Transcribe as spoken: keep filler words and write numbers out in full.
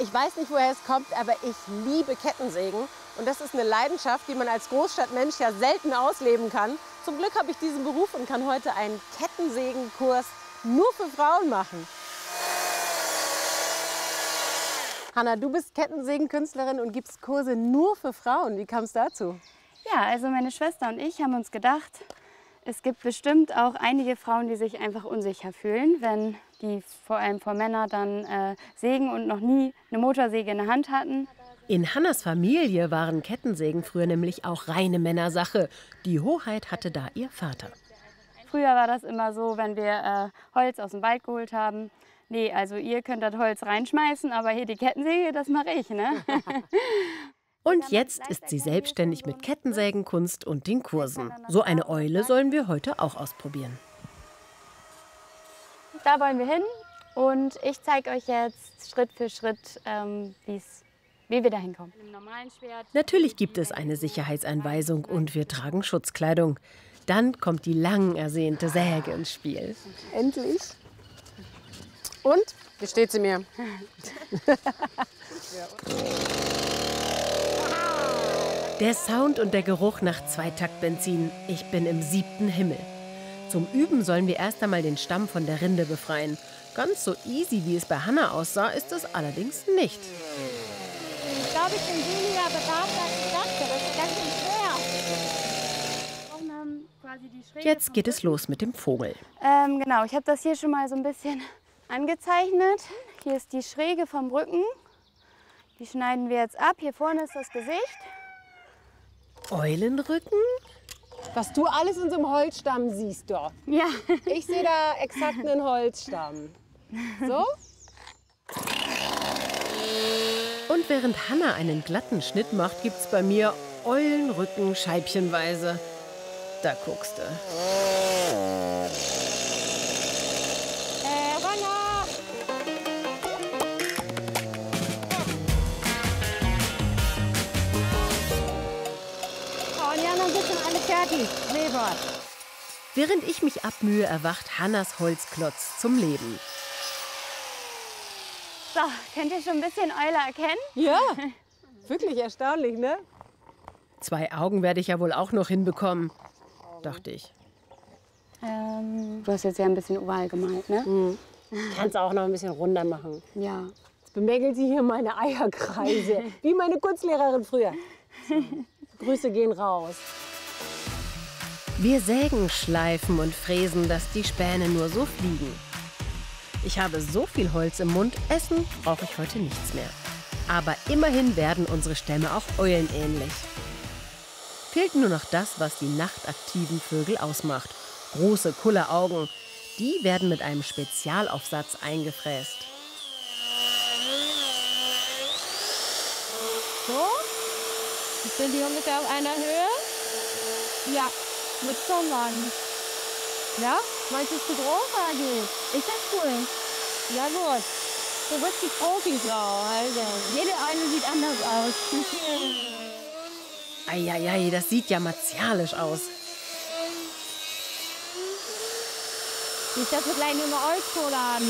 Ich weiß nicht, woher es kommt, aber ich liebe Kettensägen. Und das ist eine Leidenschaft, die man als Großstadtmensch ja selten ausleben kann. Zum Glück habe ich diesen Beruf und kann heute einen Kettensägenkurs nur für Frauen machen. Hanna, du bist Kettensägenkünstlerin und gibst Kurse nur für Frauen. Wie kam es dazu? Ja, also meine Schwester und ich haben uns gedacht, es gibt bestimmt auch einige Frauen, die sich einfach unsicher fühlen, wenn die vor allem vor Männern dann äh, sägen und noch nie eine Motorsäge in der Hand hatten. In Hannas Familie waren Kettensägen früher nämlich auch reine Männersache. Die Hoheit hatte da ihr Vater. Früher war das immer so, wenn wir äh, Holz aus dem Wald geholt haben. Nee, also ihr könnt das Holz reinschmeißen, aber hier die Kettensäge, das mache ich, ne? Und jetzt ist sie selbstständig mit Kettensägenkunst und den Kursen. So eine Eule sollen wir heute auch ausprobieren. Da wollen wir hin und ich zeige euch jetzt Schritt für Schritt, ähm, wie's, wie wir da hinkommen. Natürlich gibt es eine Sicherheitsanweisung und wir tragen Schutzkleidung. Dann kommt die lang ersehnte Säge ins Spiel. Endlich. Und? Wie steht sie mir? Der Sound und der Geruch nach Zweitaktbenzin. Ich bin im siebten Himmel. Zum Üben sollen wir erst einmal den Stamm von der Rinde befreien. Ganz so easy, wie es bei Hanna aussah, ist es allerdings nicht. Ich glaube, ich bin weniger begabt, als ich dachte. Das ist ganz schwer. Jetzt geht es los mit dem Vogel. Ähm, genau, ich habe das hier schon mal so ein bisschen angezeichnet. Hier ist die Schräge vom Rücken. Die schneiden wir jetzt ab. Hier vorne ist das Gesicht. Eulenrücken? Was du alles in so einem Holzstamm siehst, doch. Ja. Ich sehe da exakt einen Holzstamm. So? Und während Hanna einen glatten Schnitt macht, gibt's bei mir Eulenrücken scheibchenweise. Da guckst du. Äh, Hanna! Oh, und die anderen sind schon alle fertig. Leber. Während ich mich abmühe, erwacht Hannas Holzklotz zum Leben. So, könnt ihr schon ein bisschen Eule erkennen? Ja, wirklich erstaunlich, ne? Zwei Augen werde ich ja wohl auch noch hinbekommen, dachte ich. Ähm, du hast jetzt ja ein bisschen oval gemalt, ne? Mhm. Kannst auch noch ein bisschen runder machen. Ja. Jetzt bemängelt sie hier meine Eierkreise, wie meine Kunstlehrerin früher. So. Grüße gehen raus. Wir sägen, schleifen und fräsen, dass die Späne nur so fliegen. Ich habe so viel Holz im Mund, essen brauche ich heute nichts mehr. Aber immerhin werden unsere Stämme auch eulenähnlich. Fehlt nur noch das, was die nachtaktiven Vögel ausmacht. Große Kulleraugen. Die werden mit einem Spezialaufsatz eingefräst. So? Sind die ungefähr auf einer Höhe? Ja, mit Zungen. Ja? Meinst du es zu groß oder geht? Ist das cool? Ja gut. Du bist die Profifrau, also. Jede eine sieht anders aus. Eieiei, das sieht ja martialisch aus. Nicht, dass wir gleich nur eine Holzkohle haben.